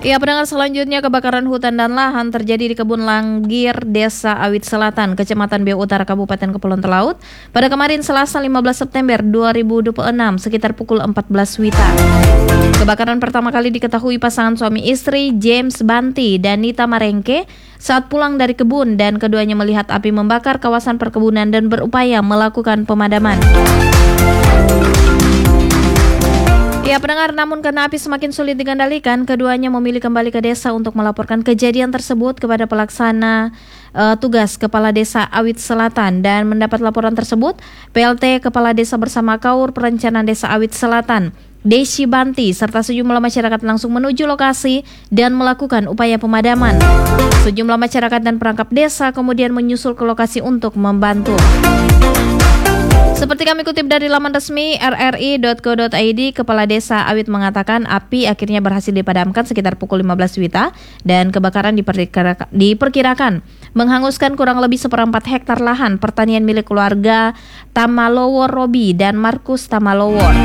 Ya, pendengar, selanjutnya kebakaran hutan dan lahan terjadi di Kebun Langgir, Desa Awit Selatan, Kecamatan Biau Utara, Kabupaten Kepulauan Talaut pada kemarin Selasa 15 September 2026 sekitar pukul 14 WITA. Kebakaran pertama kali diketahui pasangan suami istri James Banti dan Nita Marengke saat pulang dari kebun, dan keduanya melihat api membakar kawasan perkebunan dan berupaya melakukan pemadaman. Ya, pendengar, namun karena api semakin sulit dikendalikan, keduanya memilih kembali ke desa untuk melaporkan kejadian tersebut kepada pelaksana tugas Kepala Desa Awit Selatan, dan mendapat laporan tersebut, PLT Kepala Desa bersama Kaur Perencanaan Desa Awit Selatan, Desi Banti, serta sejumlah masyarakat langsung menuju lokasi dan melakukan upaya pemadaman. Sejumlah masyarakat dan perangkap desa kemudian menyusul ke lokasi untuk membantu. Seperti kami kutip dari laman resmi rri.co.id, Kepala Desa Awit mengatakan api akhirnya berhasil dipadamkan sekitar pukul 15 WITA, dan kebakaran diperkirakan menghanguskan kurang lebih 1/4 hektar lahan pertanian milik keluarga Tamalowor Robi dan Markus Tamalowor.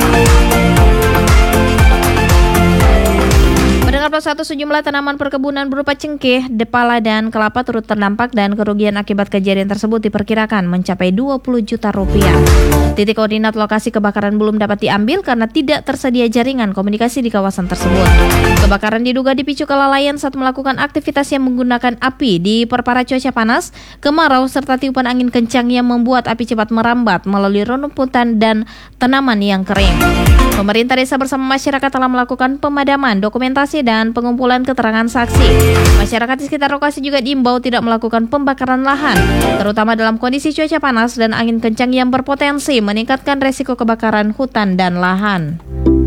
Mendengar persatu, sejumlah tanaman perkebunan berupa cengkeh, depala, dan kelapa turut terdampak, dan kerugian akibat kejadian tersebut diperkirakan mencapai 20 juta rupiah. Titik koordinat lokasi kebakaran belum dapat diambil karena tidak tersedia jaringan komunikasi di kawasan tersebut. Kebakaran diduga dipicu kelalaian saat melakukan aktivitas yang menggunakan api diperparah cuaca panas, kemarau, serta tiupan angin kencang yang membuat api cepat merambat melalui rumputan dan tanaman yang kering. Pemerintah desa bersama masyarakat telah melakukan pemadaman, dokumentasi, dan pengumpulan keterangan saksi. Masyarakat di sekitar lokasi juga diimbau tidak melakukan pembakaran lahan, terutama dalam kondisi cuaca panas dan angin kencang yang berpotensi meningkatkan resiko kebakaran hutan dan lahan.